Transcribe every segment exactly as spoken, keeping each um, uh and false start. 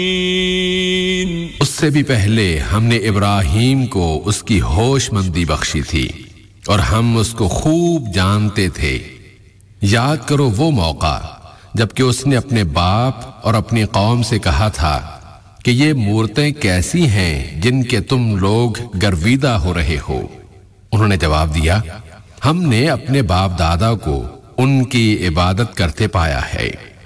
اس سے بھی پہلے ہم نے ابراہیم کو اس کی ہوش مندی بخشی تھی اور ہم اس کو خوب جانتے تھے۔ یاد کرو وہ موقع جبکہ اس نے اپنے باپ اور اپنی قوم سے کہا تھا کہ یہ مورتیں کیسی ہیں جن کے تم لوگ گرویدہ ہو رہے ہو۔ انہوں نے جواب دیا، ہم نے اپنے باپ دادا کو ان کی عبادت کرتے پایا ہے۔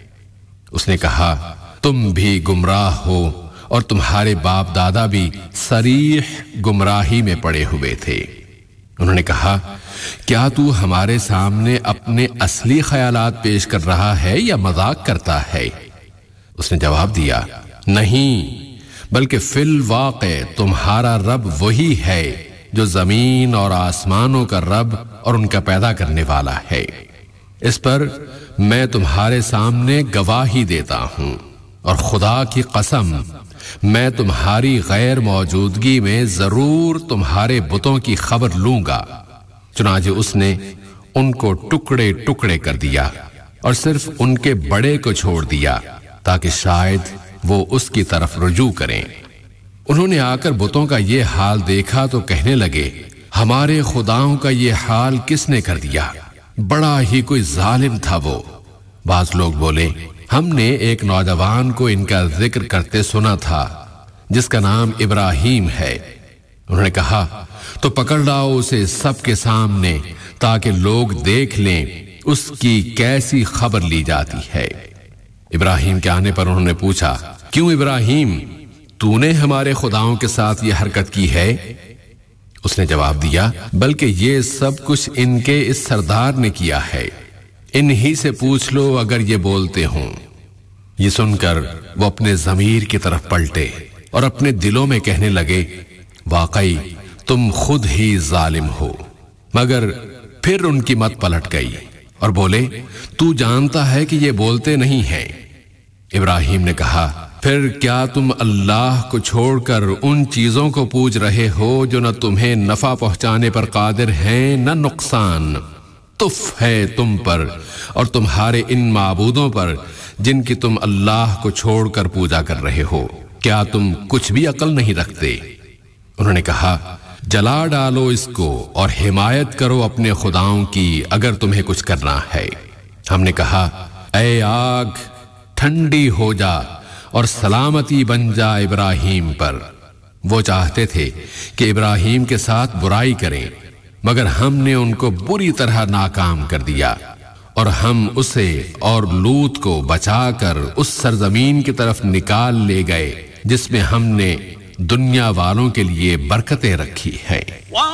اس نے کہا، تم بھی گمراہ ہو اور تمہارے باپ دادا بھی صریح گمراہی میں پڑے ہوئے تھے۔ انہوں نے کہا، کیا تو ہمارے سامنے اپنے اصلی خیالات پیش کر رہا ہے یا مذاق کرتا ہے؟ اس نے جواب دیا، نہیں، بلکہ فی الواقع تمہارا رب وہی ہے جو زمین اور آسمانوں کا رب اور ان کا پیدا کرنے والا ہے۔ اس پر میں تمہارے سامنے گواہی دیتا ہوں اور خدا کی قسم، میں تمہاری غیر موجودگی میں ضرور تمہارے بتوں کی خبر لوں گا۔ چنانچہ اس نے ان کو ٹکڑے ٹکڑے کر دیا اور صرف ان کے بڑے کو چھوڑ دیا تاکہ شاید وہ اس کی طرف رجوع کریں۔ انہوں نے آ کر بتوں کا یہ حال دیکھا تو کہنے لگے، ہمارے خداؤں کا یہ حال کس نے کر دیا؟ بڑا ہی کوئی ظالم تھا وہ۔ بعض لوگ بولے، ہم نے ایک نوجوان کو ان کا ذکر کرتے سنا تھا جس کا نام ابراہیم ہے۔ انہوں نے کہا، تو پکڑ لاؤ اسے سب کے سامنے تاکہ لوگ دیکھ لیں اس کی کیسی خبر لی جاتی ہے۔ ابراہیم کے آنے پر انہوں نے پوچھا، کیوں ابراہیم، تو نے ہمارے خداؤں کے ساتھ یہ حرکت کی ہے؟ اس نے جواب دیا، بلکہ یہ سب کچھ ان کے اس سردار نے کیا ہے، انہی سے پوچھ لو اگر یہ بولتے ہوں۔ یہ سن کر وہ اپنے ضمیر کی طرف پلٹے اور اپنے دلوں میں کہنے لگے، واقعی تم خود ہی ظالم ہو۔ مگر پھر ان کی مت پلٹ گئی اور بولے، تو جانتا ہے کہ یہ بولتے نہیں ہیں۔ ابراہیم نے کہا، پھر کیا تم اللہ کو چھوڑ کر ان چیزوں کو پوج رہے ہو جو نہ تمہیں نفع پہنچانے پر قادر ہیں نہ نقصان؟ تف ہے تم پر اور تمہارے ان معبودوں پر جن کی تم اللہ کو چھوڑ کر پوجا کر رہے ہو۔ کیا تم کچھ بھی عقل نہیں رکھتے؟ انہوں نے کہا، جلا ڈالو اس کو اور حمایت کرو اپنے خداؤں کی اگر تمہیں کچھ کرنا ہے۔ ہم نے کہا، اے آگ ٹھنڈی ہو جا اور سلامتی بن جا ابراہیم پر۔ وہ چاہتے تھے کہ ابراہیم کے ساتھ برائی کریں، مگر ہم نے ان کو بری طرح ناکام کر دیا اور ہم اسے اور لوط کو بچا کر اس سرزمین کی طرف نکال لے گئے جس میں ہم نے دنیا والوں کے لیے برکتیں رکھی ہیں۔